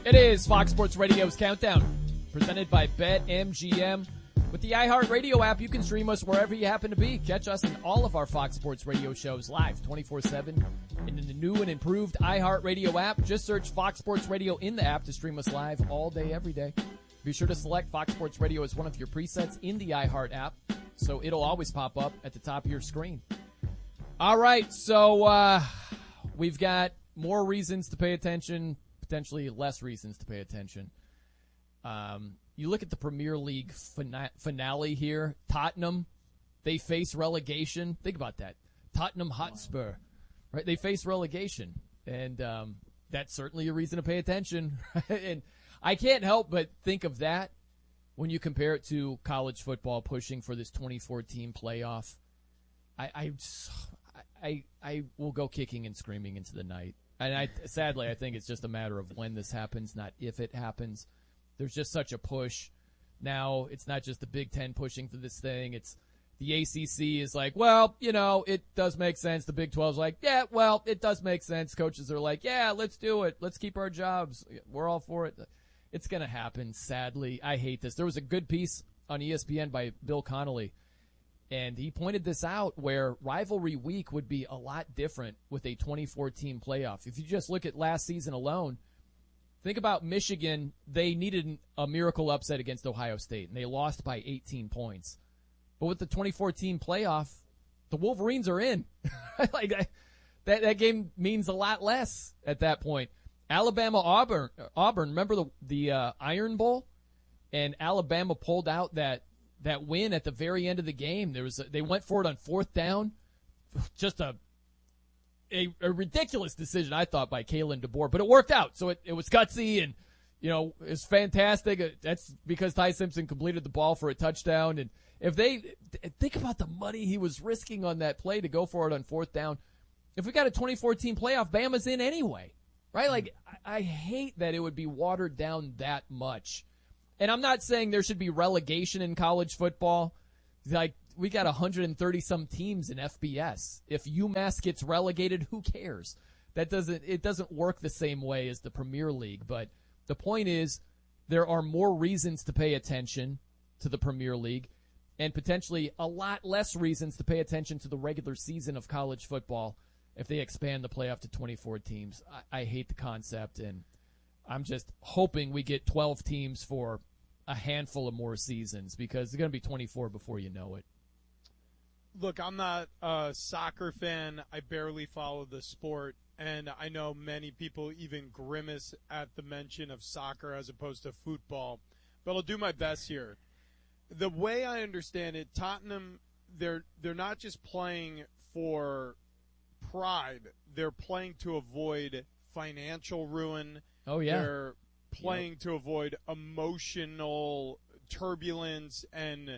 It is Fox Sports Radio's Countdown, presented by BetMGM. With the iHeartRadio app, you can stream us wherever you happen to be. Catch us in all of our Fox Sports Radio shows live 24/7 in the new and improved iHeartRadio app. Just search Fox Sports Radio in the app to stream us live all day, every day. Be sure to select Fox Sports Radio as one of your presets in the iHeart app, so it'll always pop up at the top of your screen. All right, so we've got more reasons to pay attention, potentially less reasons to pay attention. You look at the Premier League finale here. Tottenham, they face relegation. Think about that. Tottenham Hotspur, right? They face relegation, and that's certainly a reason to pay attention. And I can't help but think of that when you compare it to college football pushing for this 24-team playoff. I will go kicking and screaming into the night. And sadly, I think it's just a matter of when this happens, not if it happens. There's just such a push. Now, it's not just the Big Ten pushing for this thing. It's the ACC is like, well, you know, it does make sense. The Big 12 is like, yeah, well, it does make sense. Coaches are like, yeah, let's do it. Let's keep our jobs. We're all for it. It's going to happen, sadly. I hate this. There was a good piece on ESPN by Bill Connolly, and he pointed this out where rivalry week would be a lot different with a 24-team playoff. If you just look at last season alone, think about Michigan. They needed a miracle upset against Ohio State, and they lost by 18 points. But with the 24-team playoff, the Wolverines are in. Like that game means a lot less at that point. Alabama-Auburn. Remember the Iron Bowl? And Alabama pulled out that win at the very end of the game. They went for it on fourth down. Just a ridiculous decision, I thought, by Kalen DeBoer, but it worked out. So it was gutsy and, you know, it's fantastic. That's because Ty Simpson completed the ball for a touchdown. And if they think about the money he was risking on that play to go for it on fourth down, if we got a 24-team playoff, Bama's in anyway, right? Like, I hate that it would be watered down that much. And I'm not saying there should be relegation in college football. Like, we got 130-some teams in FBS. If UMass gets relegated, who cares? It doesn't work the same way as the Premier League. But the point is, there are more reasons to pay attention to the Premier League and potentially a lot less reasons to pay attention to the regular season of college football if they expand the playoff to 24 teams. I hate the concept, and I'm just hoping we get 12 teams for a handful of more seasons because it's going to be 24 before you know it. Look, I'm not a soccer fan. I barely follow the sport, and I know many people even grimace at the mention of soccer as opposed to football, but I'll do my best here. The way I understand it, Tottenham, they're not just playing for pride. They're playing to avoid financial ruin. Oh, yeah. They're playing to avoid emotional turbulence and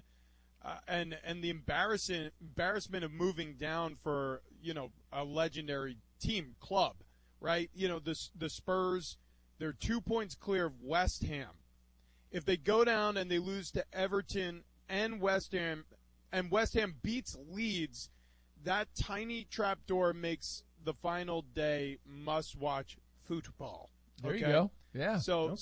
the embarrassment of moving down for, you know, a legendary team club, right? You know, the Spurs, they're 2 points clear of West Ham. If they go down and they lose to Everton and West Ham beats Leeds, that tiny trapdoor makes the final day must-watch football. There you go. Yeah. So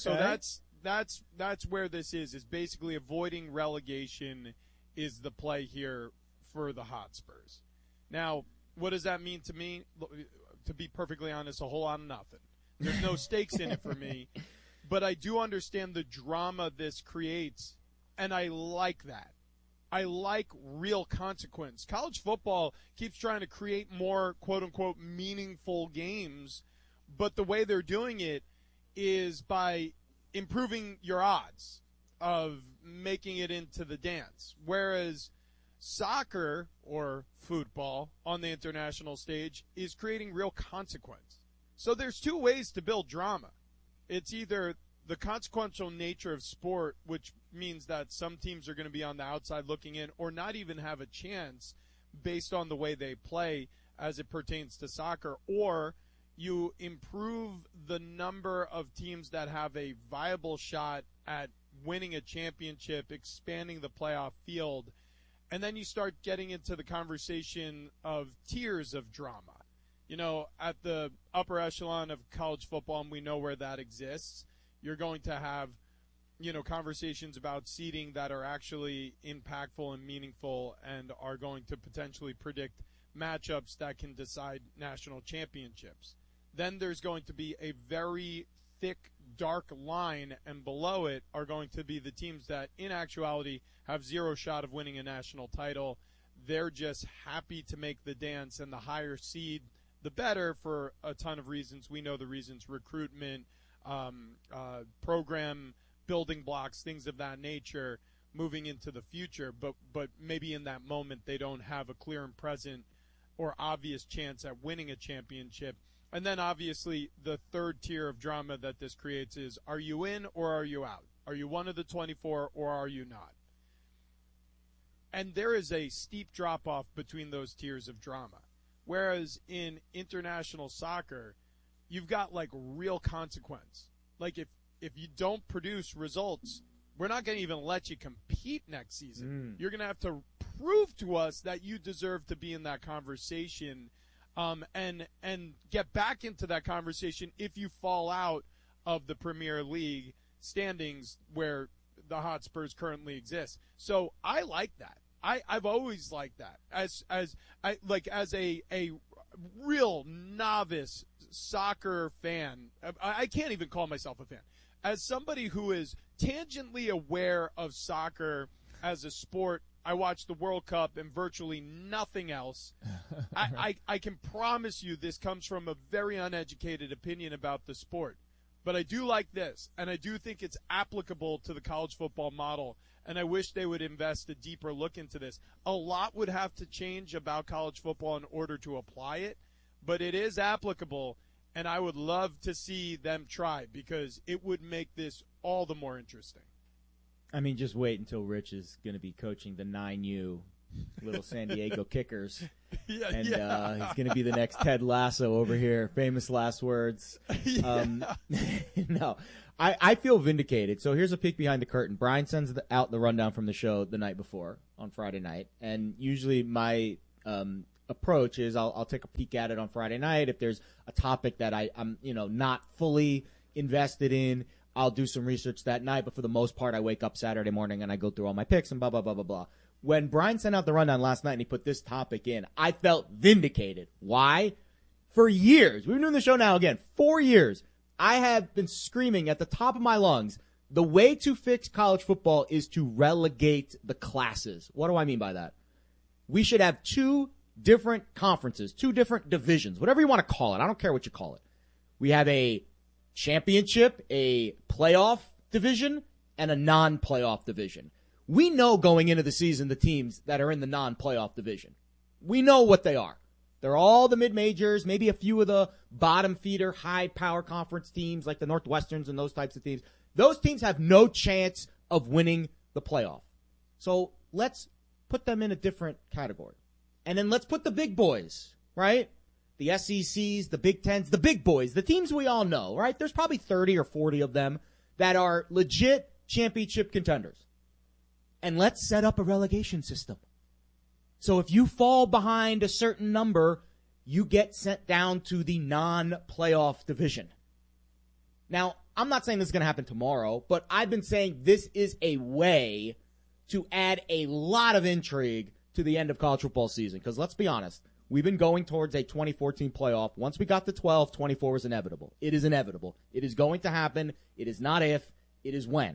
that's where this is basically avoiding relegation is the play here for the Hotspurs. Now, what does that mean to me? To be perfectly honest, a whole lot of nothing. There's no stakes in it for me, but I do understand the drama this creates, and I like that. I like real consequence. College football keeps trying to create more quote-unquote meaningful games, but the way they're doing it is by improving your odds of making it into the dance. Whereas soccer or football on the international stage is creating real consequence. So there's two ways to build drama. It's either the consequential nature of sport, which means that some teams are going to be on the outside looking in or not even have a chance based on the way they play as it pertains to soccer, or you improve the number of teams that have a viable shot at winning a championship, expanding the playoff field, and then you start getting into the conversation of tiers of drama. You know, at the upper echelon of college football, and we know where that exists, You're going to have, conversations about seeding that are actually impactful and meaningful and are going to potentially predict matchups that can decide national championships. Then there's going to be a very thick, dark line, and below it are going to be the teams that, in actuality, have zero shot of winning a national title. They're just happy to make the dance, and the higher seed, the better for a ton of reasons. We know the reasons: recruitment, program building blocks, things of that nature moving into the future. But maybe in that moment they don't have a clear and present or obvious chance at winning a championship. And then obviously the third tier of drama that this creates is, are you in or are you out? Are you one of the 24 or are you not? And there is a steep drop-off between those tiers of drama. Whereas in international soccer, you've got like real consequence. Like if you don't produce results, we're not going to even let you compete next season. You're going to have to prove to us that you deserve to be in that conversation, and get back into that conversation if you fall out of the Premier League standings where the Hotspurs currently exist. So I like that. I've always liked that as a real novice soccer fan. I can't even call myself a fan. As somebody who is tangentially aware of soccer as a sport, I watch the World Cup and virtually nothing else. I can promise you this comes from a very uneducated opinion about the sport. But I do like this, and I do think it's applicable to the college football model, and I wish they would invest a deeper look into this. A lot would have to change about college football in order to apply it, but it is applicable, and I would love to see them try because it would make this all the more interesting. I mean, just wait until Rich is going to be coaching the 9U little San Diego Kickers. He's going to be the next Ted Lasso over here. Famous last words. No, I feel vindicated. So here's a peek behind the curtain. Brian sends out the rundown from the show the night before on Friday night. And usually my approach is I'll take a peek at it on Friday night. If there's a topic that I'm not fully invested in, I'll do some research that night. But for the most part, I wake up Saturday morning and I go through all my picks and blah, blah, blah, blah, blah. When Brian sent out the rundown last night and he put this topic in, I felt vindicated. Why? For years, we've been doing the show now again, 4 years, I have been screaming at the top of my lungs, the way to fix college football is to relegate the classes. What do I mean by that? We should have 2 different conferences, 2 different divisions, whatever you want to call it. I don't care what you call it. We have a championship, a playoff division, and a non-playoff division. We know going into the season the teams that are in the non-playoff division. We know what they are. They're all the mid-majors, maybe a few of the bottom feeder, high-power conference teams like the Northwesterns and those types of teams. Those teams have no chance of winning the playoff. So let's put them in a different category. And then let's put the big boys, right? The SECs, the Big Tens, the big boys, the teams we all know, right? There's probably 30 or 40 of them that are legit championship contenders. And let's set up a relegation system. So if you fall behind a certain number, you get sent down to the non-playoff division. Now, I'm not saying this is going to happen tomorrow, but I've been saying this is a way to add a lot of intrigue to the end of college football season. Because let's be honest, we've been going towards a 2014 playoff. Once we got to 12, 24 was inevitable. It is inevitable. It is going to happen. It is not if, it is when.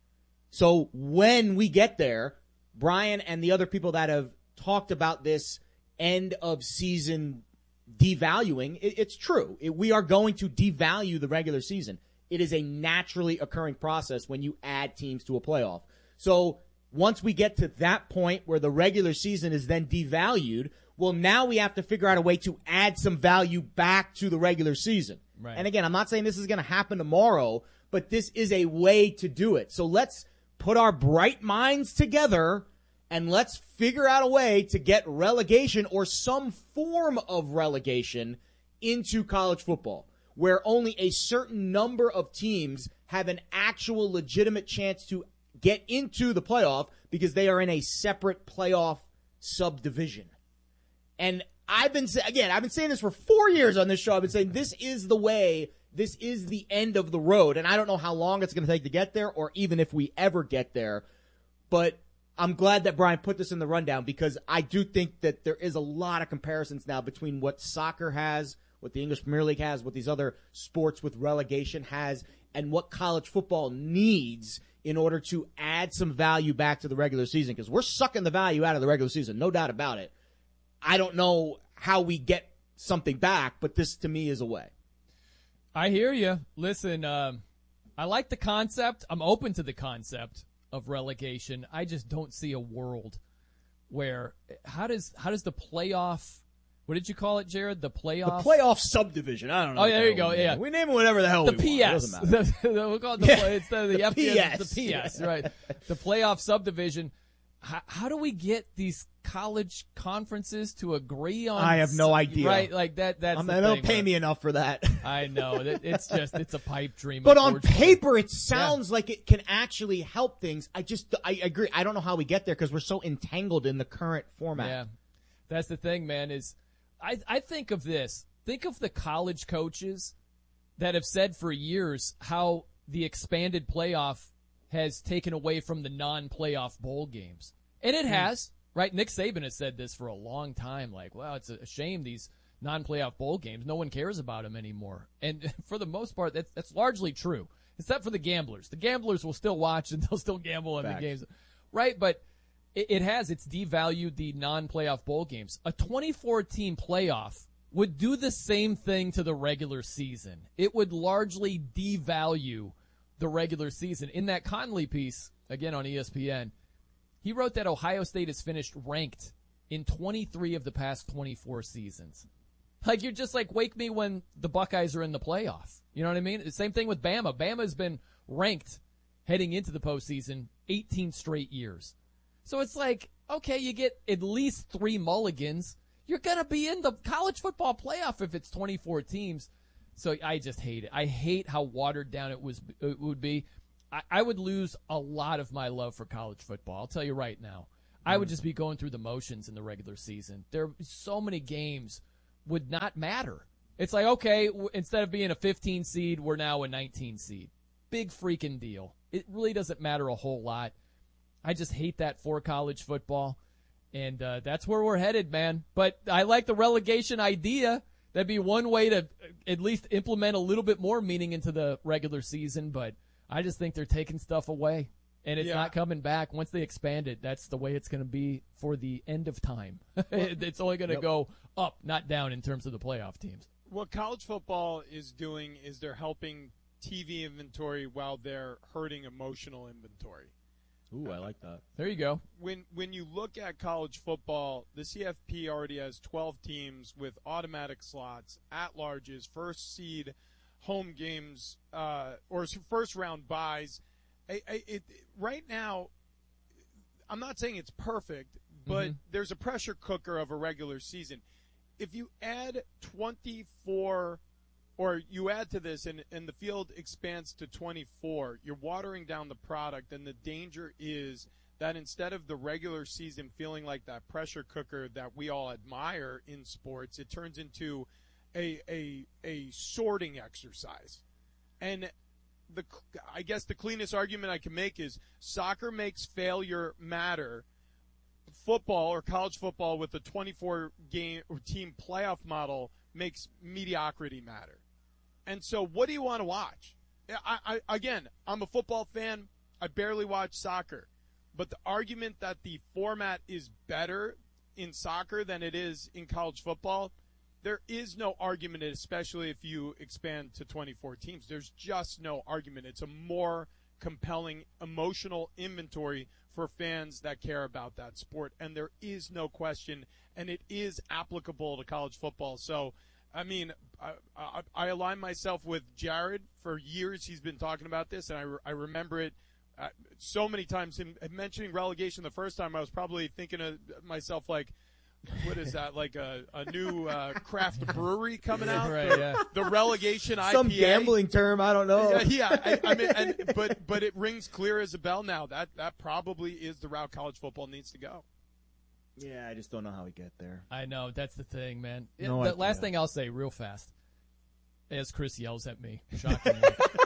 So when we get there, Brian and the other people that have talked about this end of season devaluing, it's true. We are going to devalue the regular season. It is a naturally occurring process when you add teams to a playoff. So once we get to that point where the regular season is then devalued, well, now we have to figure out a way to add some value back to the regular season. Right. And again, I'm not saying this is going to happen tomorrow, but this is a way to do it. So let's put our bright minds together and let's figure out a way to get relegation or some form of relegation into college football where only a certain number of teams have an actual legitimate chance to get into the playoff because they are in a separate playoff subdivision. And I've been saying this for 4 years on this show. I've been saying this is the way this is the end of the road. And I don't know how long it's going to take to get there or even if we ever get there. But I'm glad that Brian put this in the rundown because I do think that there is a lot of comparisons now between what soccer has, what the English Premier League has, what these other sports with relegation has, and what college football needs in order to add some value back to the regular season. Because we're sucking the value out of the regular season, no doubt about it. I don't know how we get something back, but this to me is a way. I hear you. Listen, I like the concept. I'm open to the concept of relegation. I just don't see a world where how does the playoff, what did you call it, Jared? The playoff subdivision. I don't know. Oh, yeah, there you go. Yeah. We name it whatever the hell we PS. want. It doesn't matter. We'll call it instead of the FPS, PS. the PS, right. The playoff subdivision. How do we get these college conferences to agree on? I have no idea. Right, like that's they the don't thing, pay me enough for that. I know. It's a pipe dream. But on paper, it sounds like it can actually help things. I agree. I don't know how we get there because we're so entangled in the current format. Yeah, that's the thing, man. Is I think of this. Think of the college coaches that have said for years how the expanded playoff has taken away from the non-playoff bowl games. And it has, right? Nick Saban has said this for a long time. Like, well, it's a shame these non-playoff bowl games. No one cares about them anymore. And for the most part, that's largely true, except for the gamblers. The gamblers will still watch and they'll still gamble on the games. Right? But it's devalued the non-playoff bowl games. A 24-team playoff would do the same thing to the regular season. It would largely devalue the regular season. In that Conley piece, again on ESPN, he wrote that Ohio State has finished ranked in 23 of the past 24 seasons. Like, you're just like, wake me when the Buckeyes are in the playoff. You know what I mean? The same thing with Bama. Bama's been ranked heading into the postseason 18 straight years. So it's like, okay, you get at least 3 mulligans. You're going to be in the college football playoff if it's 24 teams. So I just hate it. I hate how watered down it would be. I would lose a lot of my love for college football. I'll tell you right now. I would just be going through the motions in the regular season. There so many games would not matter. It's like, okay, instead of being a 15 seed, we're now a 19 seed. Big freaking deal. It really doesn't matter a whole lot. I just hate that for college football. And that's where we're headed, man. But I like the relegation idea. That'd be one way to at least implement a little bit more meaning into the regular season, but I just think they're taking stuff away, and it's not coming back. Once they expand it, that's the way it's going to be for the end of time. It's only going to go up, not down in terms of the playoff teams. What college football is doing is they're helping TV inventory while they're hurting emotional inventory. Ooh, I like that. There you go. When you look at college football, the CFP already has 12 teams with automatic slots, at-larges, first seed home games, or first-round buys. Right now, I'm not saying it's perfect, but there's a pressure cooker of a regular season. If you add 24 or you add to this and the field expands to 24, you're watering down the product, and the danger is that instead of the regular season feeling like that pressure cooker that we all admire in sports, it turns into a sorting exercise. And I guess the cleanest argument I can make is soccer makes failure matter. Football or college football with a 24-game or team playoff model makes mediocrity matter. And so what do you want to watch? Again, I'm a football fan. I barely watch soccer. But the argument that the format is better in soccer than it is in college football, there is no argument, especially if you expand to 24 teams. There's just no argument. It's a more compelling emotional inventory for fans that care about that sport. And there is no question, and it is applicable to college football. So, I mean, I align myself with Jared. For years he's been talking about this, and I remember it so many times. Him mentioning relegation the first time, I was probably thinking of myself like, what is that, like a new craft brewery coming out? Right, the relegation IPA. Some gambling term, I don't know. I mean, but it rings clear as a bell now. That probably is the route college football needs to go. Yeah, I just don't know how we get there. I know. That's the thing, man. No The idea. last thing I'll say real fast. As Chris yells at me, shockingly.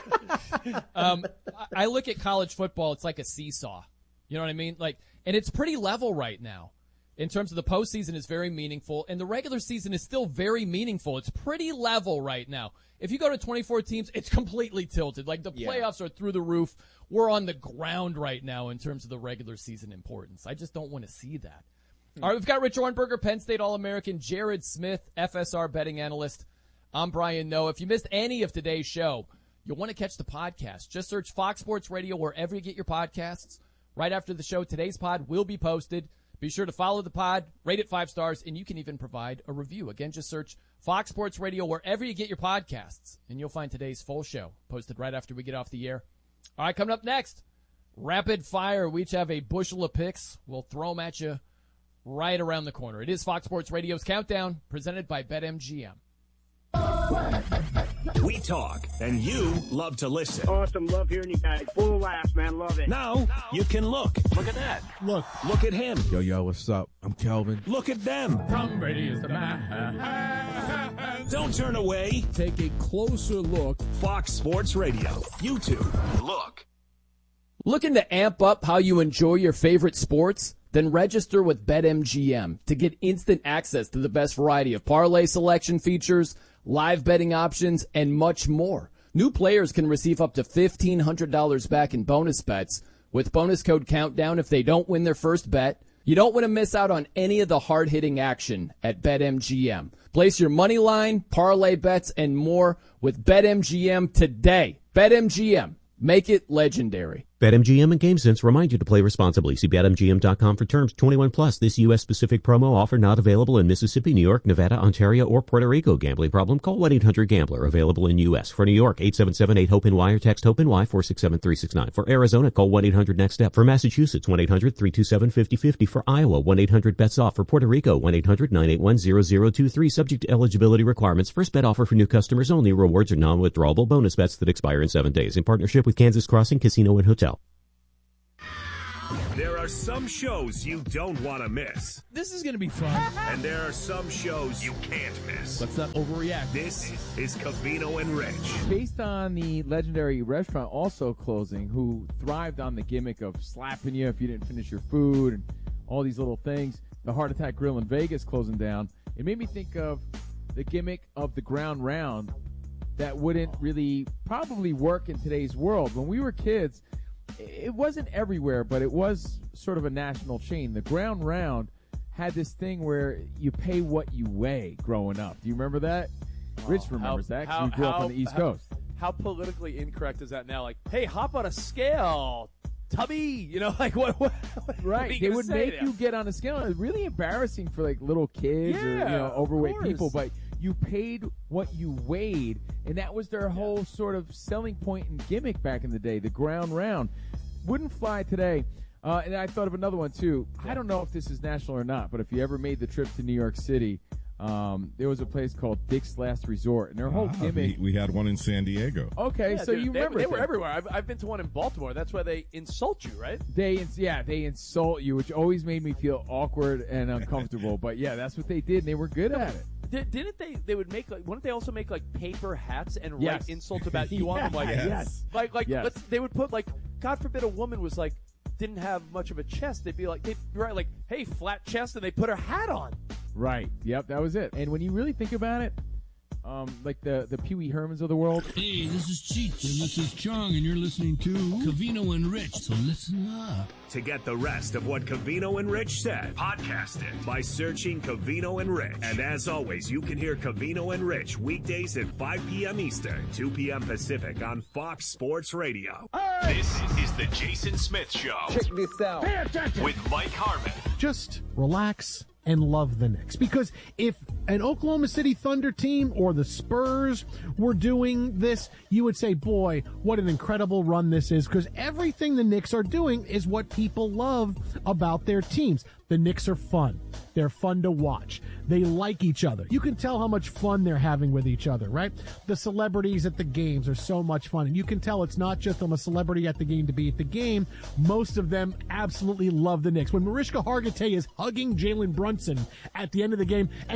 I look at college football, it's like a seesaw. You know what I mean? And it's pretty level right now. In terms of the postseason is very meaningful, and the regular season is still very meaningful. It's pretty level right now. If you go to 24 teams, it's completely tilted. The playoffs are through the roof. We're on the ground right now in terms of the regular season importance. I just don't want to see that. All right, we've got Rich Ornberger, Penn State All-American, Jared Smith, FSR betting analyst. I'm Brian Noe. If you missed any of today's show, you'll want to catch the podcast. Just search Fox Sports Radio wherever you get your podcasts. Right after the show, today's pod will be posted. Be sure to follow the pod, rate it 5 stars, and you can even provide a review. Again, just search Fox Sports Radio wherever you get your podcasts, and you'll find today's full show posted right after we get off the air. All right, coming up next, rapid fire. We each have a bushel of picks. We'll throw them at you right around the corner. It is Fox Sports Radio's Countdown, presented by BetMGM. We talk, and you love to listen. Awesome. Love hearing you guys. Full of laughs, man. Love it. Now you can look. Look at that. Look at him. Yo, what's up? I'm Kelvin. Look at them. Tom Brady is the man. Don't turn away. Take a closer look. Fox Sports Radio. YouTube. Look. Looking to amp up how you enjoy your favorite sports? Then register with BetMGM to get instant access to the best variety of parlay selection features, live betting options, and much more. New players can receive up to $1,500 back in bonus bets with bonus code COUNTDOWN if they don't win their first bet. You don't want to miss out on any of the hard-hitting action at BetMGM. Place your money line, parlay bets, and more with BetMGM today. BetMGM. Make it legendary. BetMGM and GameSense remind you to play responsibly. See BetMGM.com for terms. 21 plus. This U.S.-specific promo offer not available in Mississippi, New York, Nevada, Ontario, or Puerto Rico. Gambling problem? Call 1-800-GAMBLER. Available in U.S. For New York, 877-8-HOPE-NY or text HOPE-NY 467-369. For Arizona, call 1-800-NEXT-STEP. For Massachusetts, 1-800-327-5050. For Iowa, 1-800-BETS-OFF. For Puerto Rico, 1-800-981-0023. Subject to eligibility requirements. First bet offer for new customers only. Rewards are non-withdrawable bonus bets that expire in 7 days. In partnership with Kansas Crossing Casino and Hotel. There are some shows you don't want to miss. This is going to be fun. And there are some shows you can't miss. Let's not overreact. This is Covino and Rich. Based on the legendary restaurant also closing, who thrived on the gimmick of slapping you if you didn't finish your food and all these little things, the Heart Attack Grill in Vegas closing down, it made me think of the gimmick of the Ground Round that wouldn't really probably work in today's world. When we were kids, it wasn't everywhere, but it was sort of a national chain. The Ground Round had this thing where you pay what you weigh growing up. Do you remember that? Rich remembers that because we grew up on the East Coast. How politically incorrect is that now? Like, hey, hop on a scale, tubby. What right. They would make you get on a scale. It was really embarrassing for little kids or overweight people, but you paid what you weighed, and that was their whole sort of selling point and gimmick back in the day, the Ground Round. Wouldn't fly today. And I thought of another one, too. I don't know if this is national or not, but if you ever made the trip to New York City, there was a place called Dick's Last Resort, and their whole gimmick. We had one in San Diego. Okay, yeah, so dude, you remember they were everywhere. I've been to one in Baltimore. That's where they insult you, right? They insult you, which always made me feel awkward and uncomfortable. But yeah, that's what they did, and they were good at it. Didn't they? They would make wouldn't they also make paper hats and write insults about you on them? Yes. They would put God forbid a woman was didn't have much of a chest. They'd write hey, flat chest, and they put her hat on. Right. Yep, that was it. And when you really think about it, the Pee Wee Hermans of the world. Hey, this is Cheech, and this is Chong, and you're listening to Covino and Rich, so listen up. To get the rest of what Covino and Rich said, podcast it by searching Covino and Rich. And as always, you can hear Covino and Rich weekdays at 5 p.m. Eastern, 2 p.m. Pacific on Fox Sports Radio. Right. This is the Jason Smith Show. Check this out. Pay attention. With Mike Harmon. Just relax and love the Knicks. Because if an Oklahoma City Thunder team or the Spurs were doing this, you would say, boy, what an incredible run this is. Because everything the Knicks are doing is what people love about their teams. The Knicks are fun. They're fun to watch. They like each other. You can tell how much fun they're having with each other, right? The celebrities at the games are so much fun. And you can tell it's not just I'm a celebrity at the game to be at the game. Most of them absolutely love the Knicks. When Mariska Hargitay is hugging Jalen Brunson at the end of the game, and both of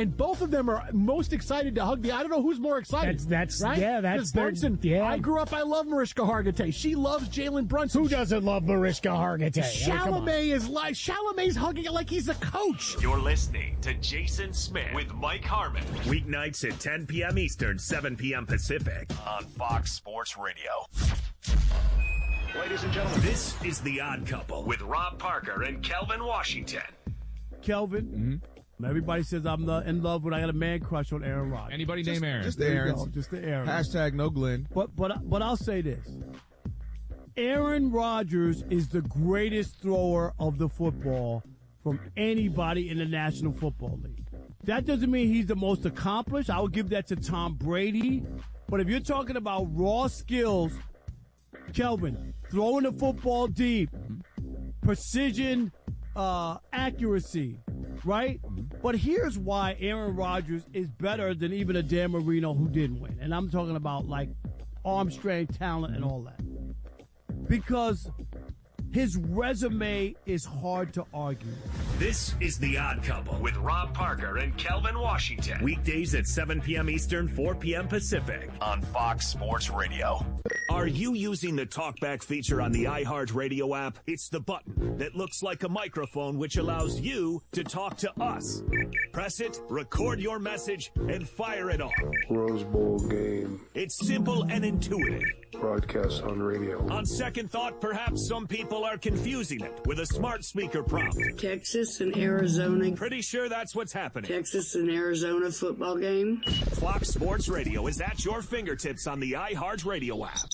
of them are most excited to hug the. I don't know who's more excited. That's right. Yeah, that's Brunson. Yeah. I grew up. I love Mariska Hargitay. She loves Jalen Brunson. Who doesn't love Mariska Hargitay? Chalamet's hugging it like he's a coach. You're listening to Jason Smith with Mike Harmon. Weeknights at 10 p.m. Eastern, 7 p.m. Pacific on Fox Sports Radio. Ladies and gentlemen, this is The Odd Couple with Rob Parker and Kelvin Washington. Kelvin, everybody says I'm in love when I got a man crush on Aaron Rodgers. Anybody named Aaron? Just the Aaron. Just the Aaron. Hashtag no Glenn. But I'll say this. Aaron Rodgers is the greatest thrower of the football from anybody in the National Football League. That doesn't mean he's the most accomplished. I would give that to Tom Brady. But if you're talking about raw skills, Kelvin, throwing the football deep, precision, accuracy, right? But here's why Aaron Rodgers is better than even a Dan Marino who didn't win. And I'm talking about like arm strength, talent, and all that. Because his resume is hard to argue. This is The Odd Couple with Rob Parker and Kelvin Washington. Weekdays at 7 p.m. Eastern, 4 p.m. Pacific on Fox Sports Radio. Are you using the TalkBack feature on the iHeartRadio app? It's the button that looks like a microphone which allows you to talk to us. Press it, record your message, and fire it off. Rose Bowl game. It's simple and intuitive. Broadcast on radio. On second thought, perhaps some people are confusing it with a smart speaker prompt. Texas and Arizona. Pretty sure that's what's happening. Texas and Arizona football game. Fox Sports Radio is at your fingertips on the iHeartRadio app.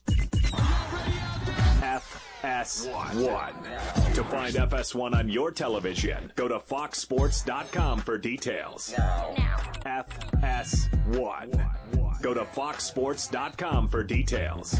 FS1. To find FS1 on your television, go to foxsports.com for details. Now. FS1. Go to foxsports.com for details.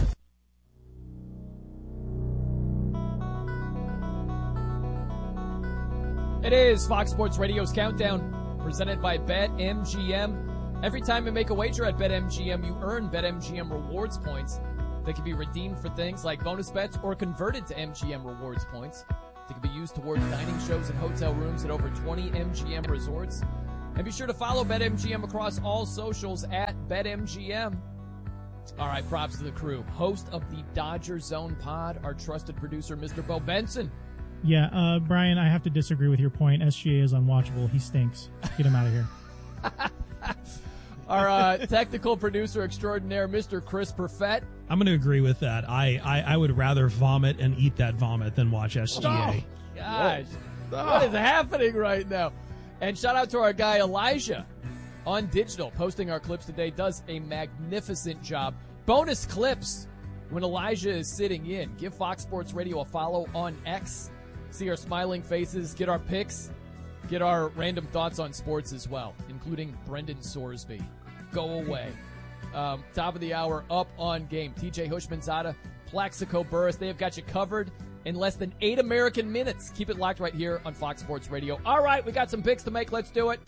It is Fox Sports Radio's Countdown, presented by BetMGM. Every time you make a wager at BetMGM, you earn BetMGM rewards points that can be redeemed for things like bonus bets or converted to MGM rewards points. They can be used towards dining shows and hotel rooms at over 20 MGM resorts. And be sure to follow BetMGM across all socials at BetMGM. All right, props to the crew. Host of the Dodger Zone pod, our trusted producer, Mr. Bo Benson. Yeah, Brian, I have to disagree with your point. SGA is unwatchable. He stinks. Get him out of here. Our technical producer extraordinaire, Mr. Chris Perfett. I'm going to agree with that. I would rather vomit and eat that vomit than watch SGA. Oh, gosh. What is happening right now? And shout out to our guy Elijah on digital, posting our clips today. Does a magnificent job. Bonus clips when Elijah is sitting in. Give Fox Sports Radio a follow on X. See our smiling faces. Get our picks. Get our random thoughts on sports as well, including Brendan Sorsby. Go away. Top of the hour, up on game. TJ Hushmanzada, Plaxico Burress. They have got you covered in less than 8 American minutes. Keep it locked right here on Fox Sports Radio. All right, we got some picks to make. Let's do it.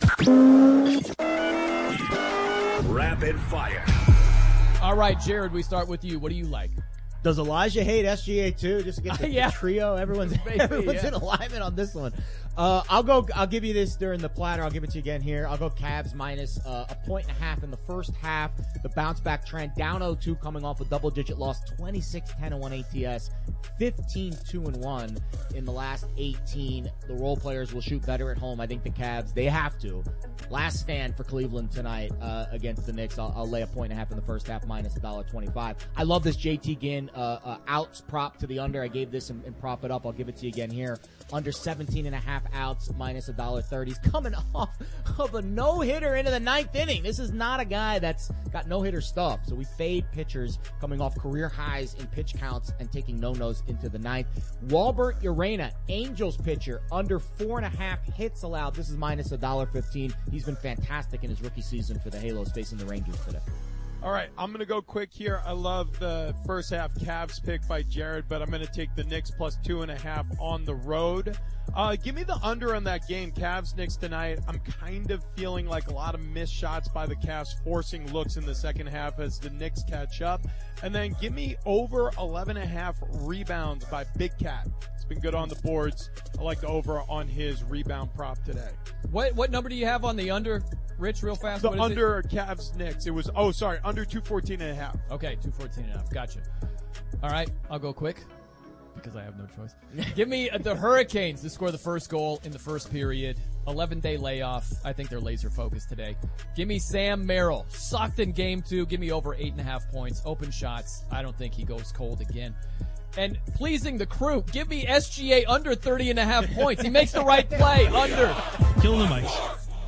Rapid fire. All right, Jared, we start with you. What do you like? Does Elijah hate SGA too? Just to get the trio. Everyone's in alignment on this one. I'll give you this during the platter. I'll give it to you again here. I'll go Cavs minus a 1.5 in the first half. The bounce back trend down 0-2 coming off a double digit loss, 26-10-1 ATS, 15-2-1 in the last 18. The role players will shoot better at home. I think the Cavs, they have to. Last stand for Cleveland tonight against the Knicks. I'll lay a 1.5 in the first half minus $1.25. I love this JT Ginn outs prop to the under. I gave this and prop it up. I'll give it to you again here. Under 17.5 outs minus $1.30. He's coming off of a no-hitter into the 9th inning. This is not a guy that's got no-hitter stuff. So we fade pitchers coming off career highs in pitch counts and taking no-nos into the 9th. Walbert Urena, Angels pitcher, under 4.5 hits allowed. This is minus $1.15. He's been fantastic in his rookie season for the Halos facing the Rangers today. All right, I'm going to go quick here. I love the first half Cavs pick by Jared, but I'm going to take the Knicks plus 2.5 on the road. Give me the under on that game, Cavs-Knicks tonight. I'm kind of feeling like a lot of missed shots by the Cavs, forcing looks in the second half as the Knicks catch up. And then give me over 11.5 rebounds by Big Cat. It's been good on the boards. I like the over on his rebound prop today. What number do you have on the under, Rich, real fast? The under Cavs-Knicks. It was, under 214.5. Okay, 214.5. Gotcha. All right, I'll go quick because I have no choice. Give me the Hurricanes to score the first goal in the first period. 11-day layoff. I think they're laser focused today. Give me Sam Merrill. Sucked in game 2. Give me over 8.5 points. Open shots. I don't think he goes cold again. And pleasing the crew, give me SGA under 30.5 points. He makes the right play. Under. Killing the mics.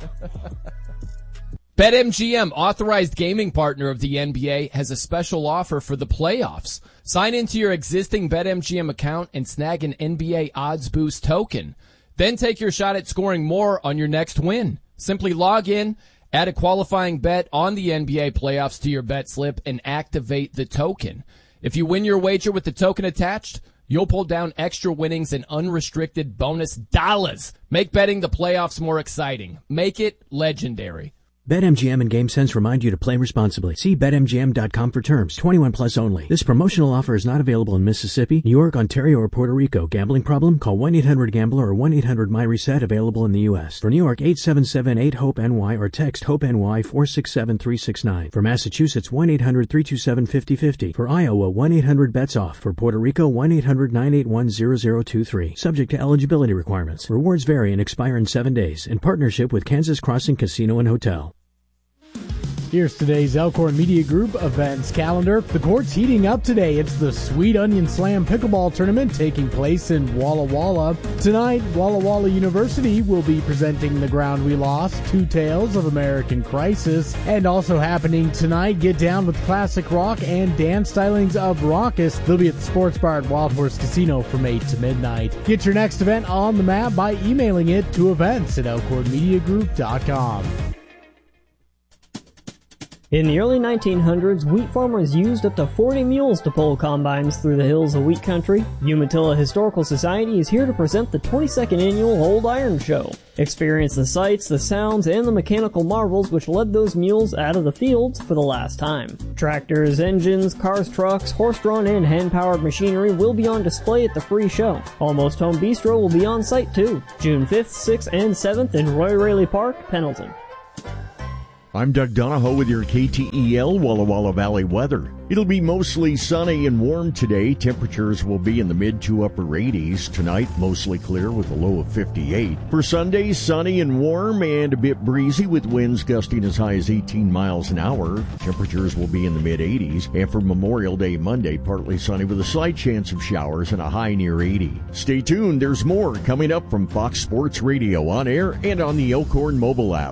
BetMGM, authorized gaming partner of the NBA, has a special offer for the playoffs. Sign into your existing BetMGM account and snag an NBA Odds Boost token. Then take your shot at scoring more on your next win. Simply log in, add a qualifying bet on the NBA playoffs to your bet slip, and activate the token. If you win your wager with the token attached, you'll pull down extra winnings and unrestricted bonus dollars. Make betting the playoffs more exciting. Make it legendary. BetMGM and GameSense remind you to play responsibly. See BetMGM.com for terms. 21 plus only. This promotional offer is not available in Mississippi, New York, Ontario, or Puerto Rico. Gambling problem? Call 1-800-GAMBLER or 1-800-MyReset. Available in the U.S. For New York, 877-8-HOPE-NY or text HOPE-NY 467-369. For Massachusetts, 1-800-327-5050. For Iowa, 1-800-BETS-OFF. For Puerto Rico, 1-800-981-0023. Subject to eligibility requirements. Rewards vary and expire in 7 days. In partnership with Kansas Crossing Casino and Hotel. Here's today's Elkhorn Media Group events calendar. The court's heating up today. It's the Sweet Onion Slam Pickleball Tournament taking place in Walla Walla. Tonight, Walla Walla University will be presenting the ground we lost, Two Tales of American Crisis. And also happening tonight, Get Down with Classic Rock and Dance Stylings of Raucous. They'll be at the Sports Bar at Wild Horse Casino from 8 to midnight. Get your next event on the map by emailing it to events@elkhornmediagroup.com. In the early 1900s, wheat farmers used up to 40 mules to pull combines through the hills of wheat country. Umatilla Historical Society is here to present the 22nd annual Old Iron Show. Experience the sights, the sounds, and the mechanical marvels which led those mules out of the fields for the last time. Tractors, engines, cars, trucks, horse-drawn and hand-powered machinery will be on display at the free show. Almost Home Bistro will be on site too. June 5th, 6th, and 7th in Roy Raley Park, Pendleton. I'm Doug Donahoe with your KTEL Walla Walla Valley weather. It'll be mostly sunny and warm today. Temperatures will be in the mid to upper 80s. Tonight, mostly clear with a low of 58. For Sunday, sunny and warm and a bit breezy with winds gusting as high as 18 miles an hour. Temperatures will be in the mid 80s. And for Memorial Day Monday, partly sunny with a slight chance of showers and a high near 80. Stay tuned. There's more coming up from Fox Sports Radio on air and on the Elkhorn mobile app.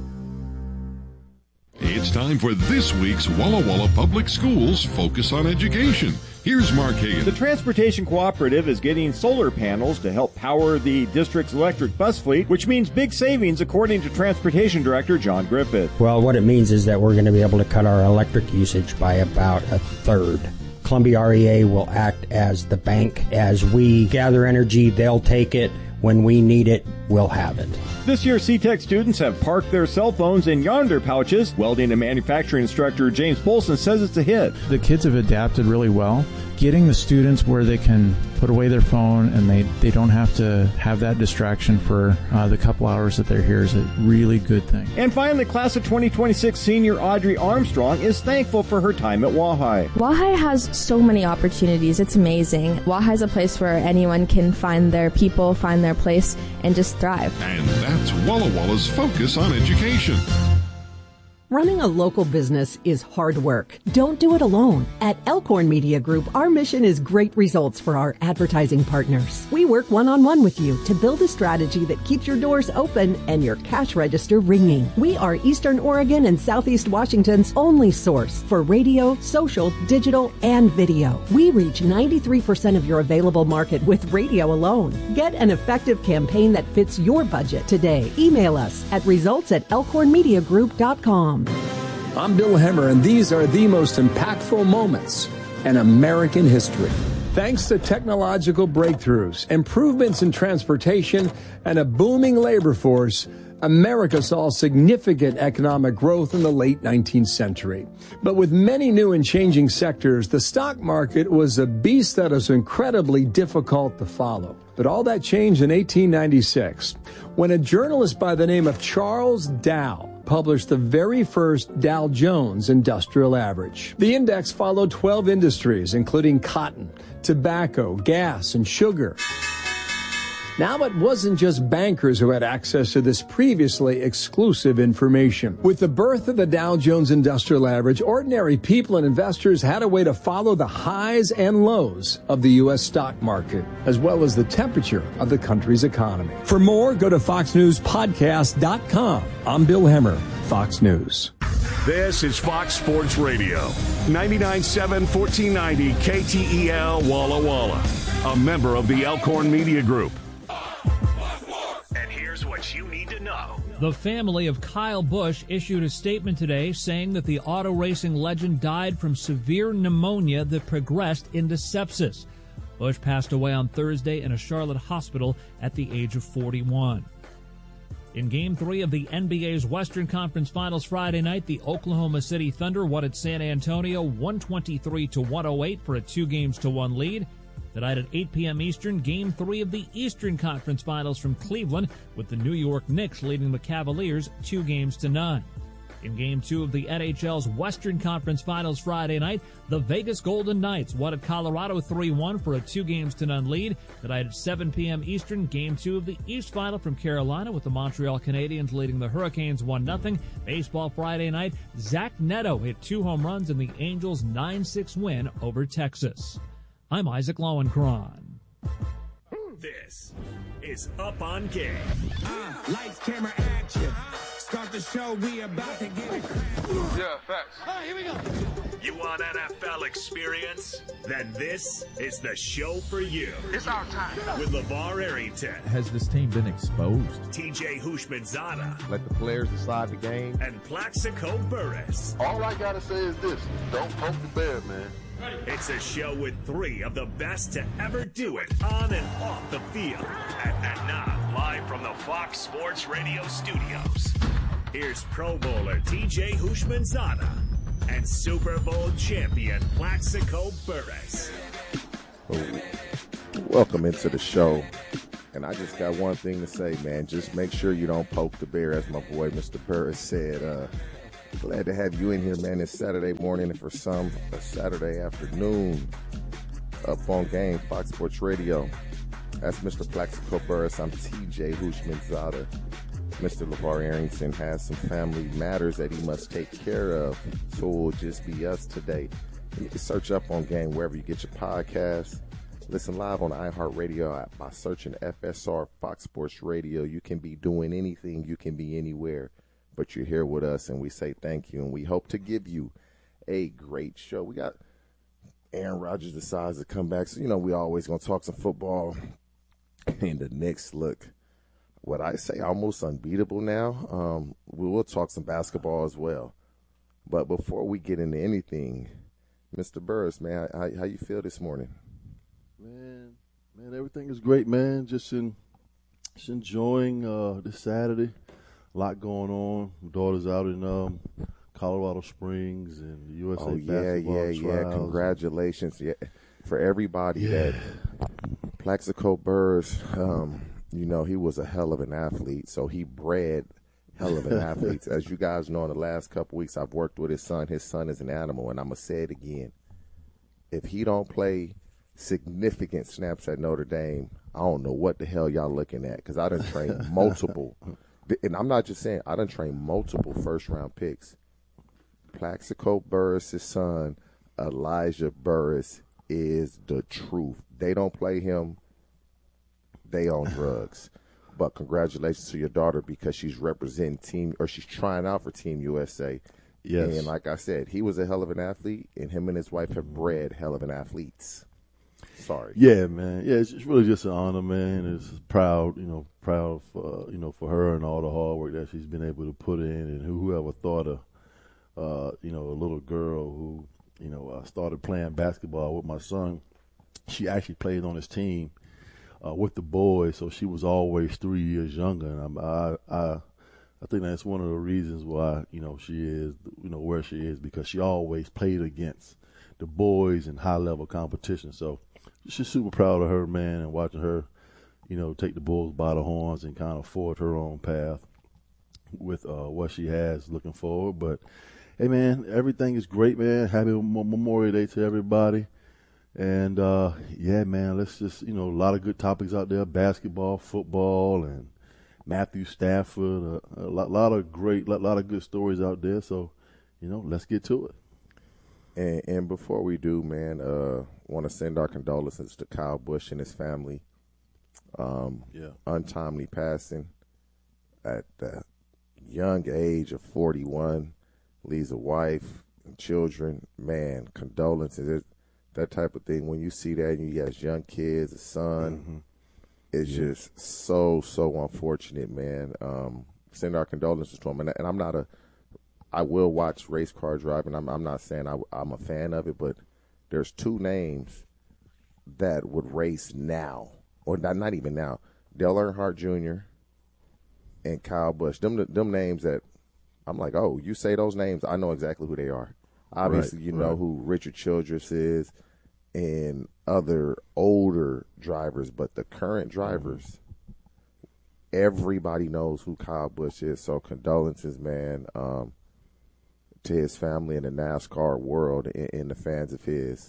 It's time for this week's Walla Walla Public Schools Focus on Education. Here's Mark Hagan. The Transportation Cooperative is getting solar panels to help power the district's electric bus fleet, which means big savings, according to Transportation Director John Griffith. Well, what it means is that we're going to be able to cut our electric usage by about a third. Columbia REA will act as the bank. As we gather energy, they'll take it. When we need it, we'll have it. This year, C-Tech students have parked their cell phones in yonder pouches. Welding and manufacturing instructor James Polson says it's a hit. The kids have adapted really well. Getting the students where they can put away their phone and they don't have to have that distraction for the couple hours that they're here is a really good thing. And finally, class of 2026 senior Audrey Armstrong is thankful for her time at Wahai. Wahai has so many opportunities. It's amazing. Wahai is a place where anyone can find their people, find their place, and just thrive. And that's Walla Walla's Focus on Education. Running a local business is hard work. Don't do it alone. At Elkhorn Media Group, our mission is great results for our advertising partners. We work one-on-one with you to build a strategy that keeps your doors open and your cash register ringing. We are Eastern Oregon and Southeast Washington's only source for radio, social, digital, and video. We reach 93% of your available market with radio alone. Get an effective campaign that fits your budget today. Email us at results@elkhornmediagroup.com. I'm Bill Hemmer, and these are the most impactful moments in American history. Thanks to technological breakthroughs, improvements in transportation, and a booming labor force, America saw significant economic growth in the late 19th century. But with many new and changing sectors, the stock market was a beast that was incredibly difficult to follow. But all that changed in 1896, when a journalist by the name of Charles Dow published the very first Dow Jones Industrial Average. The index followed 12 industries, including cotton, tobacco, gas, and sugar. Now, it wasn't just bankers who had access to this previously exclusive information. With the birth of the Dow Jones Industrial Average, ordinary people and investors had a way to follow the highs and lows of the U.S. stock market, as well as the temperature of the country's economy. For more, go to FoxNewsPodcast.com. I'm Bill Hemmer, Fox News. This is Fox Sports Radio, 99.7, 1490 KTEL Walla Walla, a member of the Elkhorn Media Group. And here's what you need to know. The family of Kyle Busch issued a statement today saying that the auto racing legend died from severe pneumonia that progressed into sepsis. Busch passed away on Thursday in a Charlotte hospital at the age of 41. In Game 3 of the NBA's Western Conference Finals Friday night, the Oklahoma City Thunder won at San Antonio 123-108 for a 2-1 lead. Tonight at 8 p.m. Eastern, Game 3 of the Eastern Conference Finals from Cleveland, with the New York Knicks leading the Cavaliers 2-9. In Game 2 of the NHL's Western Conference Finals Friday night, the Vegas Golden Knights won at Colorado 3-1 for a 2-0 lead. Tonight at 7 p.m. Eastern, Game 2 of the East Final from Carolina, with the Montreal Canadiens leading the Hurricanes 1-0. Baseball Friday night, Zach Neto hit 2 home runs in the Angels' 9-6 win over Texas. I'm Isaac Lowenkron. This is Up on Game. Lights, camera, action. Start the show, we about to get it. Yeah, facts. All right, here we go. You want NFL experience? Then this is the show for you. It's our time. With LeVar Arrington. Has this team been exposed? TJ Houshmandzadeh. Let the players decide the game. And Plaxico Burress. All I gotta say is this: don't poke the bear, man. It's a show with 3 of the best to ever do it on and off the field. And now, live from the Fox Sports Radio studios, here's Pro Bowler TJ Houshmandzadeh and Super Bowl champion Plaxico Burress. Welcome into the show. And I just got one thing to say, man. Just make sure you don't poke the bear, as my boy Mr. Burress said. Glad to have you in here, man. It's Saturday morning, and for some, a Saturday afternoon. Up on Game, Fox Sports Radio. That's Mr. Plaxico Burress. I'm TJ Houshmandzadeh. Mr. LeVar Arrington has some family matters that he must take care of, so it will just be us today. You can search Up on Game wherever you get your podcasts. Listen live on iHeartRadio app by searching FSR Fox Sports Radio. You can be doing anything. You can be anywhere. But you're here with us, and we say thank you, and we hope to give you a great show. We got Aaron Rodgers decides to come back. So, we always going to talk some football. And the Knicks look, what I say, almost unbeatable now. We will talk some basketball as well. But before we get into anything, Mr. Burress, man, how you feel this morning? Man, everything is great, man. Just enjoying this Saturday. A lot going on. My daughter's out in Colorado Springs and the USA basketball trials. Congratulations, for everybody that Plaxico Burress. He was a hell of an athlete, so he bred hell of an athlete. As you guys know, in the last couple weeks, I've worked with his son. His son is an animal, and I'm gonna say it again. If he don't play significant snaps at Notre Dame, I don't know what the hell y'all looking at, because I done trained multiple. And I'm not just saying, I done trained multiple first-round picks. Plaxico Burress' son, Elijah Burress, is the truth. They don't play him, they on drugs. But congratulations to your daughter, because she's representing she's trying out for Team USA. Yes. And like I said, he was a hell of an athlete, and him and his wife have bred hell of an athletes. Sorry. Yeah, man. Yeah, it's really just an honor, man. It's proud for her and all the hard work that she's been able to put in, and whoever thought of a little girl who, started playing basketball with my son. She actually played on his team with the boys, so she was always 3 years younger. And I think that's one of the reasons why, she is, where she is, because she always played against the boys in high-level competition. So she's super proud of her, man, and watching her, take the bulls by the horns and kind of forge her own path with what she has looking forward. But, hey, man, everything is great, man. Happy Memorial Day to everybody. And, yeah, man, let's just, a lot of good topics out there, basketball, football, and Matthew Stafford, a lot of good stories out there. So, let's get to it. And before we do, man, want to send our condolences to Kyle Busch and his family. Untimely passing at the young age of 41, leaves a wife and children. Man, condolences. That type of thing. When you see that and you got young kids, a son, it's just so unfortunate, man. Send our condolences to him. And I will watch race car driving. I'm not saying I'm a fan of it, but there's two names that would race now, or not even now. Dale Earnhardt Jr. and Kyle Busch. Them names that I'm like, oh, you say those names, I know exactly who they are. Obviously, you know who Richard Childress is and other older drivers, but the current drivers, everybody knows who Kyle Busch is. So condolences, man, to his family and the NASCAR world and the fans of his.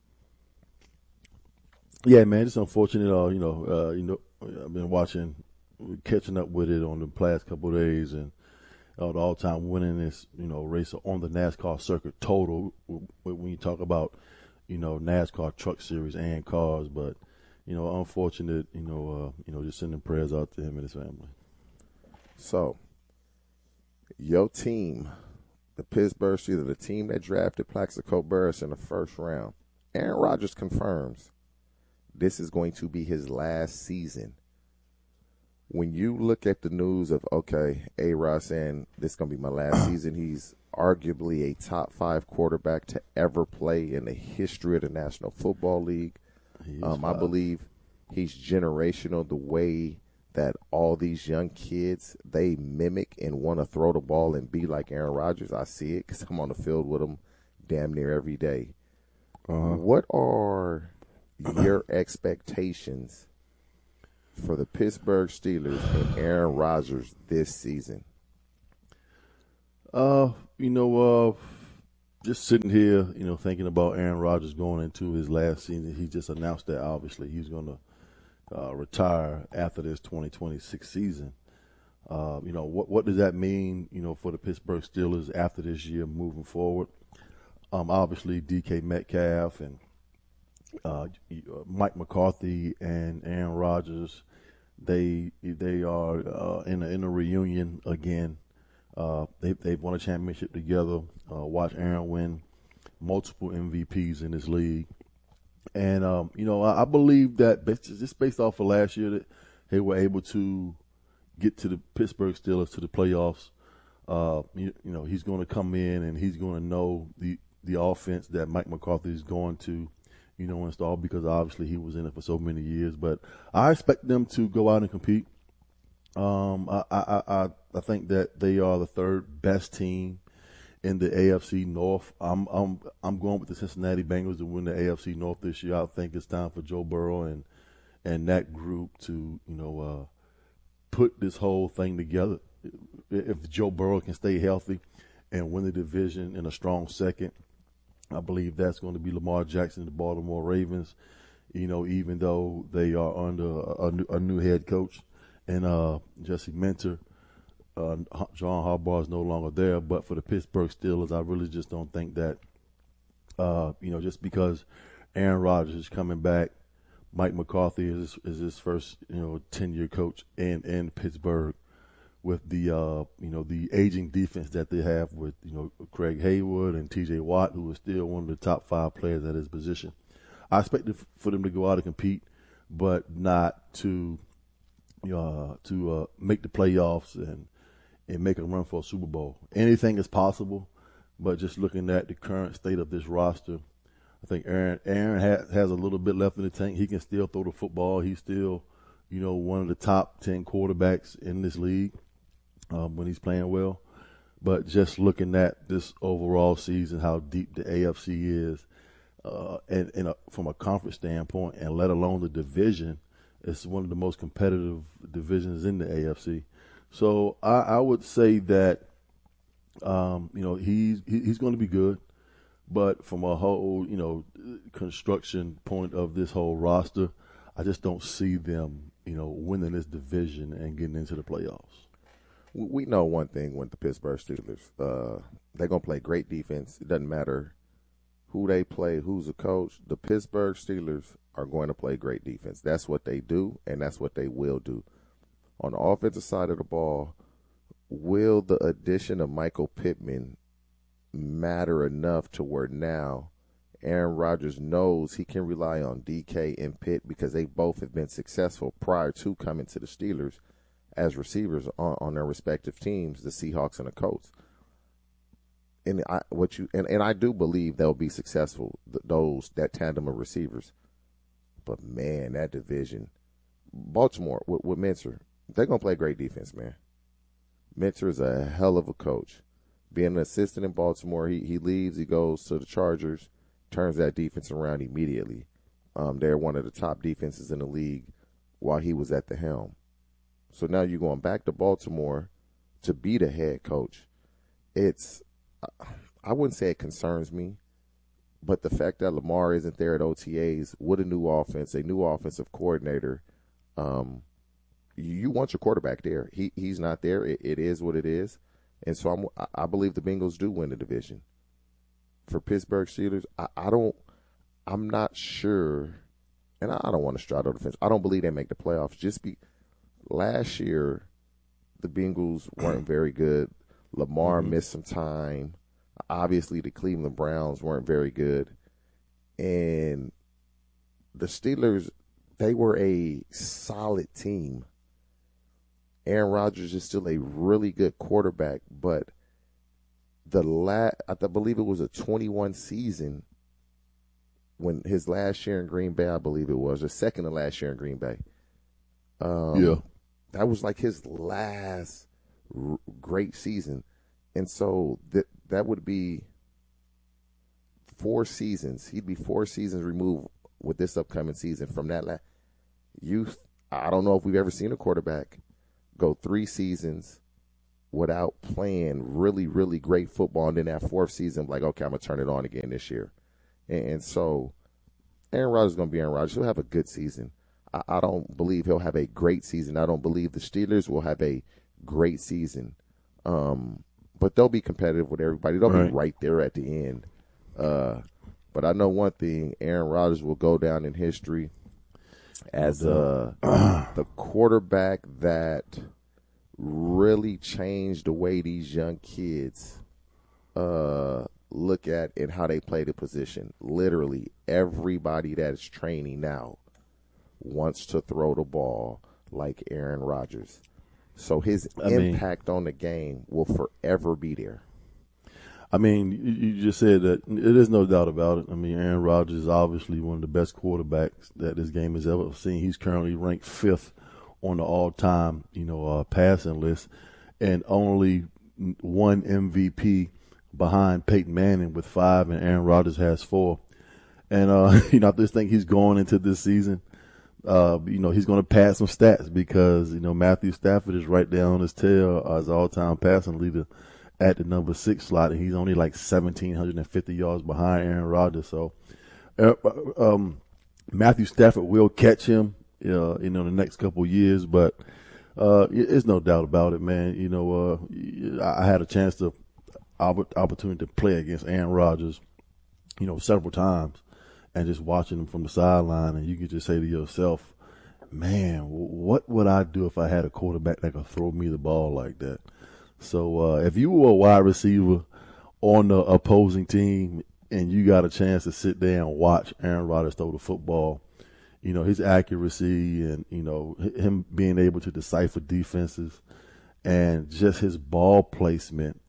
Yeah, man, it's unfortunate. I've been catching up with it on the past couple of days, and the all-time winningest, racer on the NASCAR circuit total. When you talk about, NASCAR Truck Series and cars, but unfortunate. Just sending prayers out to him and his family. So, your team, the Pittsburgh Steelers, the team that drafted Plaxico Burress in the first round, Aaron Rodgers confirms this is going to be his last season. When you look at the news of, okay, A-Rod saying this is going to be my last season, he's arguably a top 5 quarterback to ever play in the history of the National Football League. I believe he's generational, the way that all these young kids, they mimic and want to throw the ball and be like Aaron Rodgers. I see it because I'm on the field with him damn near every day. What are your expectations for the Pittsburgh Steelers and Aaron Rodgers this season? Just sitting here, thinking about Aaron Rodgers going into his last season. He just announced that obviously he's going to retire after this 2026 season. What does that mean, for the Pittsburgh Steelers after this year moving forward? Obviously DK Metcalf and Mike McCarthy and Aaron Rodgers, they are in a reunion again. They've won a championship together. Watch Aaron win multiple MVPs in this league, and I believe that just based off of last year that they were able to get to the Pittsburgh Steelers to the playoffs. He's going to come in and he's going to know the offense that Mike McCarthy is going to install, because obviously he was in it for so many years. But I expect them to go out and compete. I think that they are the third best team in the AFC North. I'm going with the Cincinnati Bengals to win the AFC North this year. I think it's time for Joe Burrow and that group to put this whole thing together. If Joe Burrow can stay healthy and win the division in a strong second, I believe that's going to be Lamar Jackson, the Baltimore Ravens, even though they are under a new head coach and Jesse Minter. John Harbaugh is no longer there. But for the Pittsburgh Steelers, I really just don't think that, just because Aaron Rodgers is coming back, Mike McCarthy is his first, 10-year coach in Pittsburgh, with the aging defense that they have with, Craig Haywood and TJ Watt, who is still one of the top 5 players at his position. I expect for them to go out and compete, but not to make the playoffs and make a run for a Super Bowl. Anything is possible, But just looking at the current state of this roster, I think Aaron has a little bit left in the tank. He can still throw the football. He's still, one of the top 10 quarterbacks in this league when he's playing well. But just looking at this overall season, how deep the AFC is, and from a conference standpoint, and let alone the division, it's one of the most competitive divisions in the AFC. So I would say that, he's going to be good. But from a whole, construction point of this whole roster, I just don't see them, winning this division and getting into the playoffs. We know one thing with the Pittsburgh Steelers. They're going to play great defense. It doesn't matter who they play, who's the coach. The Pittsburgh Steelers are going to play great defense. That's what they do, and that's what they will do. On the offensive side of the ball, will the addition of Michael Pittman matter enough to where now Aaron Rodgers knows he can rely on DK and Pitt because they both have been successful prior to coming to the Steelers as receivers on their respective teams, the Seahawks and the Colts. And I do believe they'll be successful, that tandem of receivers. But man, that division, Baltimore with Minter, they're gonna play great defense, man. Minter is a hell of a coach. Being an assistant in Baltimore, he leaves, he goes to the Chargers, turns that defense around immediately. They're one of the top defenses in the league while he was at the helm. So now you're going back to Baltimore to be the head coach. I wouldn't say it concerns me, but the fact that Lamar isn't there at OTAs with a new offense, a new offensive coordinator, you want your quarterback there. He's not there. It is what it is. And so I believe the Bengals do win the division. For Pittsburgh Steelers, I'm not sure, and I don't want to straddle the fence. I don't believe they make the playoffs. Last year, the Bengals weren't very good. Lamar missed some time. Obviously, the Cleveland Browns weren't very good. And the Steelers, they were a solid team. Aaron Rodgers is still a really good quarterback, but I believe it was a 21 season when his last year in Green Bay, I believe it was, or second to last year in Green Bay. That was like his last great season. And so that would be 4 seasons. He'd be 4 seasons removed with this upcoming season from that youth. I don't know if we've ever seen a quarterback go 3 seasons without playing really, really great football. And then that 4th season, like, okay, I'm going to turn it on again this year. And so Aaron Rodgers is going to be Aaron Rodgers. He'll have a good season. I don't believe he'll have a great season. I don't believe the Steelers will have a great season. But they'll be competitive with everybody. They'll be right there at the end. But I know one thing, Aaron Rodgers will go down in history as the quarterback that really changed the way these young kids look at and how they play the position. Literally, everybody that is training now wants to throw the ball like Aaron Rodgers. So his impact on the game will forever be there. I mean, you just said that. There's no doubt about it. I mean, Aaron Rodgers is obviously one of the best quarterbacks that this game has ever seen. He's currently ranked 5th on the all-time, passing list, and only one MVP behind Peyton Manning with 5, and Aaron Rodgers has 4. And I just think he's going into this season. He's going to pad some stats because Matthew Stafford is right there on his tail as all-time passing leader at the number 6 slot, and he's only like 1,750 yards behind Aaron Rodgers. So Matthew Stafford will catch him, the next couple of years, but it's no doubt about it, man. I had a chance to opportunity to play against Aaron Rodgers, several times, and just watching him from the sideline, and you could just say to yourself, man, what would I do if I had a quarterback that could throw me the ball like that? So if you were a wide receiver on the opposing team and you got a chance to sit there and watch Aaron Rodgers throw the football, his accuracy and, him being able to decipher defenses and just his ball placement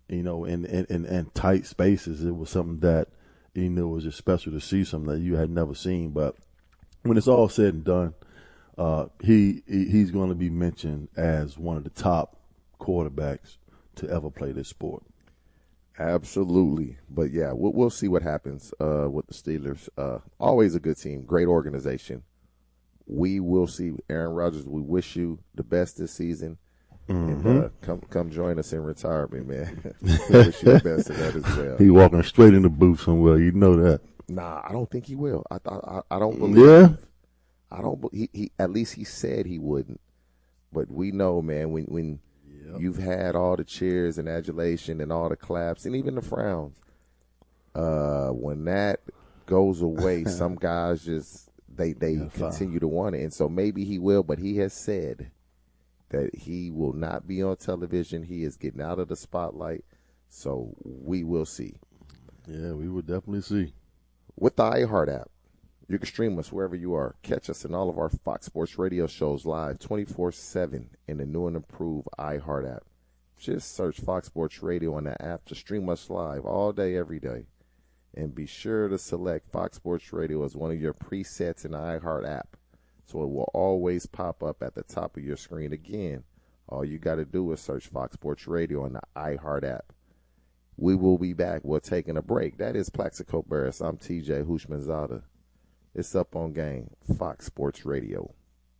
in tight spaces. It was something that, was just special to see, something that you had never seen. But when it's all said and done, he's going to be mentioned as one of the top quarterbacks to ever play this sport. Absolutely. But, yeah, we'll see what happens with the Steelers. Always a good team, great organization. We will see. Aaron Rodgers, we wish you the best this season. And come join us in retirement, man. We wish you the best of that as well. He walking straight in the booth somewhere. You know that. Nah, I don't think he will. I don't believe. Yeah. I don't. He at least he said he wouldn't. But we know, man, when you've had all the cheers and adulation and all the claps and even the frowns, when that goes away, some guys just they continue to want it, and so maybe he will. But he has said that he will not be on television. He is getting out of the spotlight, so we will see. Yeah, we will definitely see. With the iHeart app, you can stream us wherever you are. Catch us in all of our Fox Sports radio shows live 24/7 in the new and improved iHeart app. Just search Fox Sports Radio on the app to stream us live all day, every day. And be sure to select Fox Sports Radio as one of your presets in the iHeart app, so it will always pop up at the top of your screen. Again, all you got to do is search Fox Sports Radio on the iHeart app. We will be back. We're taking a break. That is Plaxico Barris. I'm TJ Hushmanzada. It's Up on Game, Fox Sports Radio.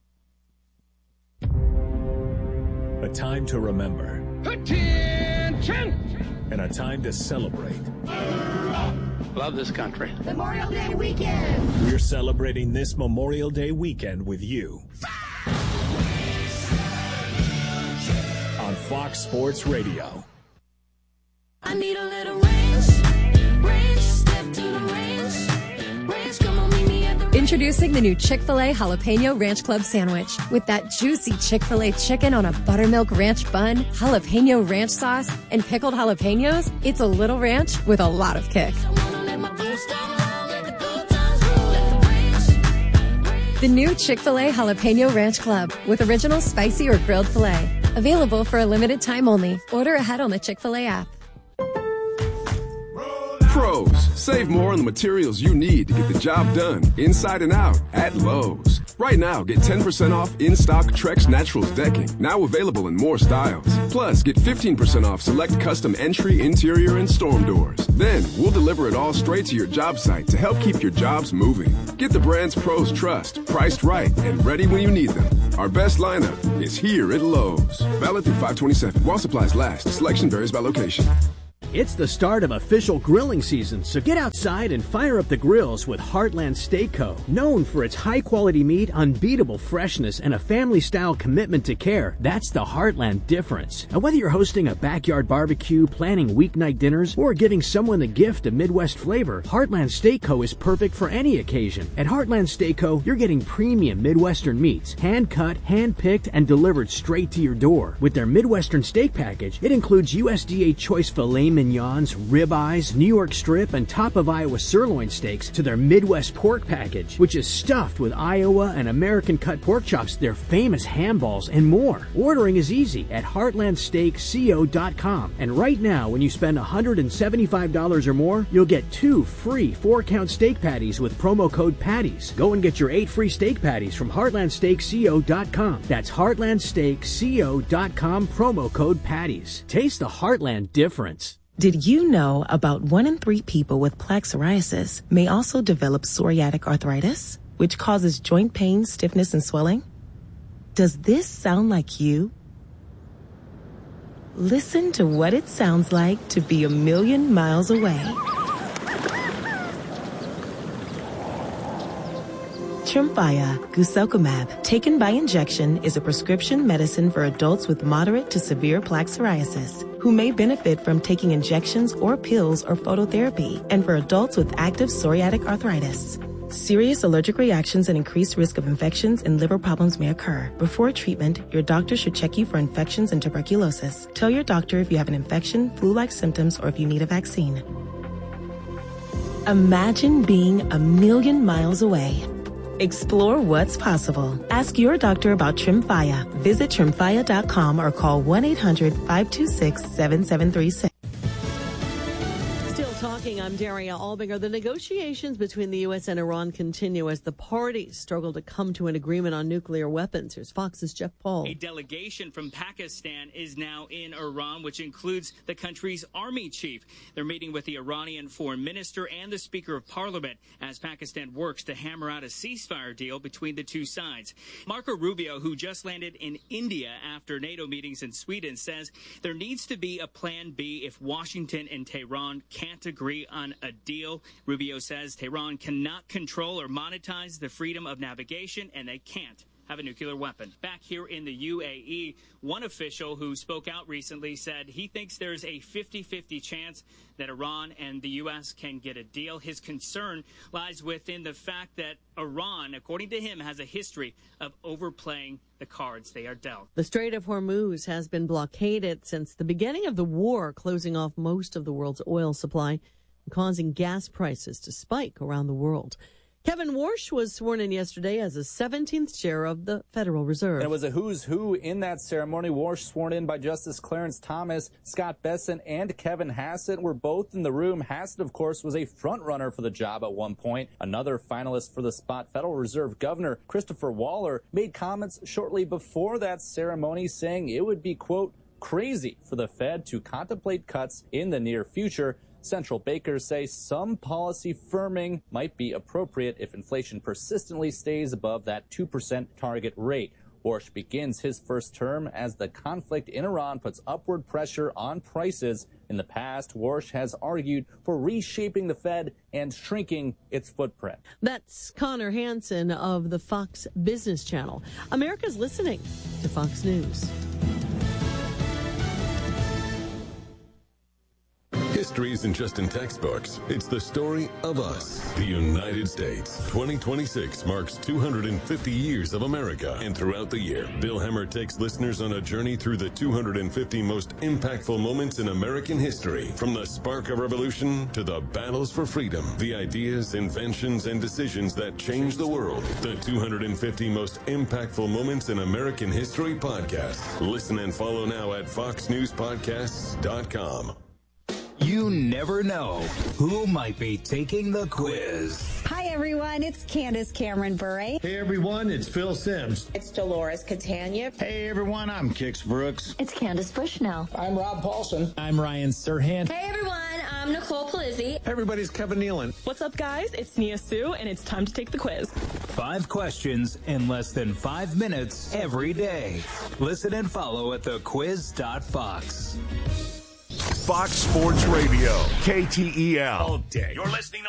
A time to remember. Attention! And a time to celebrate. Love this country. Memorial Day weekend. We're celebrating this Memorial Day weekend with you. On Fox Sports Radio. I need a little range, step to the range, come on, meet me at the... Introducing the new Chick-fil-A Jalapeno Ranch Club sandwich. With that juicy Chick-fil-A chicken on a buttermilk ranch bun, jalapeno ranch sauce, and pickled jalapenos, it's a little ranch with a lot of kick. The new Chick-fil-A Jalapeno Ranch Club with original spicy or grilled filet. Available for a limited time only. Order ahead on the Chick-fil-A app. Pros, save more on the materials you need to get the job done inside and out at Lowe's. Right now, get 10% off in-stock Trex Naturals decking, now available in more styles. Plus, get 15% off select custom entry, interior, and storm doors. Then, we'll deliver it all straight to your job site to help keep your jobs moving. Get the brands pros trust, priced right, and ready when you need them. Our best lineup is here at Lowe's. Valid through 5/27. While supplies last. Selection varies by location. It's the start of official grilling season, so get outside and fire up the grills with Heartland Steak Co. Known for its high-quality meat, unbeatable freshness, and a family-style commitment to care, that's the Heartland difference. And whether you're hosting a backyard barbecue, planning weeknight dinners, or giving someone the gift of Midwest flavor, Heartland Steak Co. is perfect for any occasion. At Heartland Steak Co., you're getting premium Midwestern meats, hand-cut, hand-picked, and delivered straight to your door. With their Midwestern steak package, it includes USDA choice filet mignons, ribeyes, New York strip, and top of Iowa sirloin steaks to their Midwest pork package, which is stuffed with Iowa and American cut pork chops, their famous ham balls, and more. Ordering is easy at heartlandsteakco.com. And right now, when you spend $175 or more, you'll get 2 free 4-count steak patties with promo code PATTIES. Go and get your 8 free steak patties from heartlandsteakco.com. That's heartlandsteakco.com, promo code PATTIES. Taste the Heartland difference. Did you know about 1 in 3 people with plaque psoriasis may also develop psoriatic arthritis, which causes joint pain, stiffness, and swelling? Does this sound like you? Listen to what it sounds like to be a million miles away. Tremfya guselkumab, taken by injection, is a prescription medicine for adults with moderate to severe plaque psoriasis who may benefit from taking injections or pills or phototherapy, and for adults with active psoriatic arthritis. Serious allergic reactions and increased risk of infections and liver problems may occur. Before treatment, your doctor should check you for infections and tuberculosis. Tell your doctor if you have an infection, flu-like symptoms, or if you need a vaccine. Imagine being a million miles away. Explore what's possible. Ask your doctor about Tremfya. Visit Tremfya.com or call 1-800-526-7736. Breaking, I'm Daria Albinger. The negotiations between the U.S. and Iran continue as the parties struggle to come to an agreement on nuclear weapons. Here's Fox's Jeff Paul. A delegation from Pakistan is now in Iran, which includes the country's army chief. They're meeting with the Iranian foreign minister and the Speaker of Parliament as Pakistan works to hammer out a ceasefire deal between the two sides. Marco Rubio, who just landed in India after NATO meetings in Sweden, says there needs to be a plan B if Washington and Tehran can't agree on a deal. Rubio says Tehran cannot control or monetize the freedom of navigation, and they can't have a nuclear weapon. Back here in the UAE, one official who spoke out recently said he thinks there's a 50-50 chance that Iran and the U.S. can get a deal. His concern lies within the fact that Iran, according to him, has a history of overplaying the cards they are dealt. The Strait of Hormuz has been blockaded since the beginning of the war, closing off most of the world's oil supply and causing gas prices to spike around the world. Kevin Warsh was sworn in yesterday as the 17th chair of the Federal Reserve. And it was a who's who in that ceremony. Warsh sworn in by Justice Clarence Thomas, Scott Bessent, and Kevin Hassett were both in the room. Hassett, of course, was a front runner for the job at one point. Another finalist for the spot, Federal Reserve Governor Christopher Waller, made comments shortly before that ceremony saying it would be, quote, crazy for the Fed to contemplate cuts in the near future. Central bankers say some policy firming might be appropriate if inflation persistently stays above that 2% target rate. Warsh begins his first term as the conflict in Iran puts upward pressure on prices. In the past, Warsh has argued for reshaping the Fed and shrinking its footprint. That's Connor Hansen of the Fox Business Channel. America's listening to Fox News. History isn't just in textbooks. It's the story of us, the United States. 2026 marks 250 years of America. And throughout the year, Bill Hemmer takes listeners on a journey through the 250 most impactful moments in American history. From the spark of revolution to the battles for freedom, the ideas, inventions, and decisions that changed the world. The 250 most impactful moments in American history podcast. Listen and follow now at foxnewspodcasts.com. You never know who might be taking the quiz. Hi, everyone. It's Candace Cameron Bure. Hey, everyone. It's Phil Sims. It's Dolores Catania. Hey, everyone. I'm Kix Brooks. It's Candace Bushnell. I'm Rob Paulson. I'm Ryan Serhant. Hey, everyone. I'm Nicole Palizzi. Hey, everybody's Kevin Nealon. What's up, guys? It's Nia Sue, and it's time to take the quiz. 5 questions in less than 5 minutes every day. Listen and follow at thequiz.fox. Fox Sports Radio, KTEL. All day. You're listening